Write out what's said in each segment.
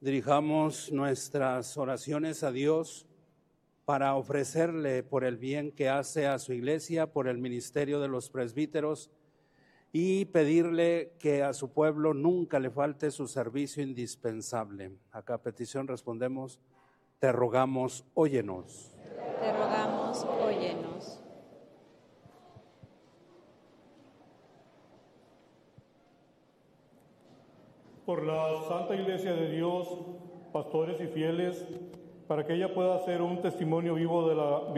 Dirijamos nuestras oraciones a Dios para ofrecerle por el bien que hace a su iglesia, por el ministerio de los presbíteros y pedirle que a su pueblo nunca le falte su servicio indispensable. A cada petición respondemos: te rogamos, óyenos. Te rogamos, óyenos. Por la Santa Iglesia de Dios, pastores y fieles, para que ella pueda ser un testimonio vivo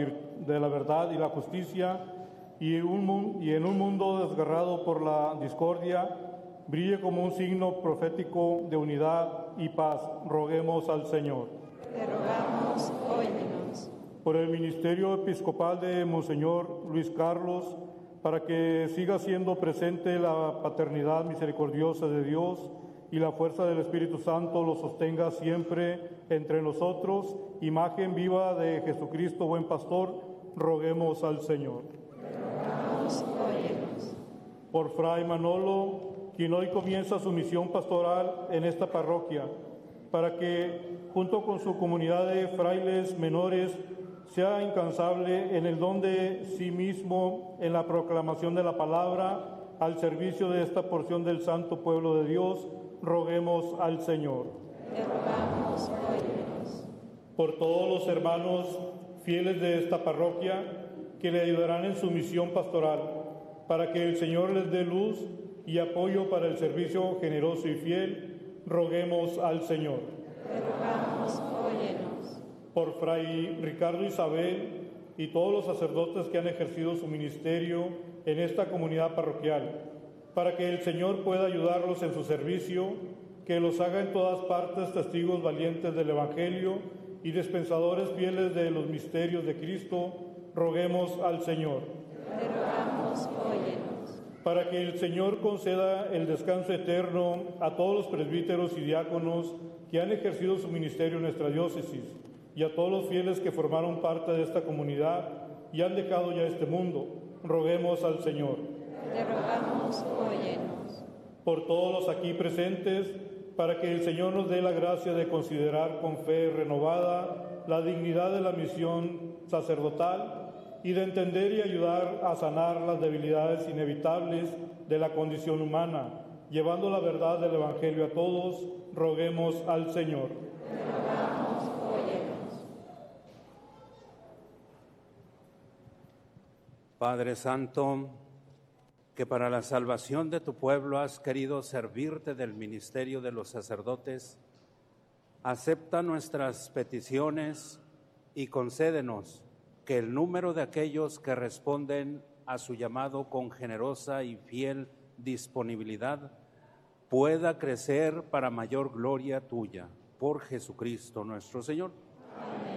de la verdad y la justicia, y en un mundo desgarrado por la discordia, brille como un signo profético de unidad y paz. Roguemos al Señor. Te rogamos, óyenos. Por el ministerio episcopal de Monseñor Luis Carlos, para que siga siendo presente la paternidad misericordiosa de Dios y la fuerza del Espíritu Santo lo sostenga siempre entre nosotros, imagen viva de Jesucristo, buen pastor, roguemos al Señor. Te rogamos, óyenos. Por Fray Manolo, quien hoy comienza su misión pastoral en esta parroquia, para que, junto con su comunidad de frailes menores, sea incansable en el don de sí mismo, en la proclamación de la palabra, al servicio de esta porción del santo pueblo de Dios, roguemos al Señor. Te rogamos, óyenos. Por todos los hermanos fieles de esta parroquia que le ayudarán en su misión pastoral, para que el Señor les dé luz y apoyo para el servicio generoso y fiel, roguemos al Señor. Te rogamos, óyenos. Por Fray Ricardo Isabel y todos los sacerdotes que han ejercido su ministerio en esta comunidad parroquial, para que el Señor pueda ayudarlos en su servicio, que los haga en todas partes testigos valientes del Evangelio y dispensadores fieles de los misterios de Cristo, roguemos al Señor. Te rogamos, óyenos. Para que el Señor conceda el descanso eterno a todos los presbíteros y diáconos que han ejercido su ministerio en nuestra diócesis, y a todos los fieles que formaron parte de esta comunidad y han dejado ya este mundo, roguemos al Señor. Te rogamos, óyenos. Por todos los aquí presentes, para que el Señor nos dé la gracia de considerar con fe renovada la dignidad de la misión sacerdotal y de entender y ayudar a sanar las debilidades inevitables de la condición humana, llevando la verdad del Evangelio a todos, roguemos al Señor. Te rogamos, óyenos. Padre Santo, que para la salvación de tu pueblo has querido servirte del ministerio de los sacerdotes, acepta nuestras peticiones y concédenos que el número de aquellos que responden a su llamado con generosa y fiel disponibilidad pueda crecer para mayor gloria tuya, por Jesucristo nuestro Señor. Amén.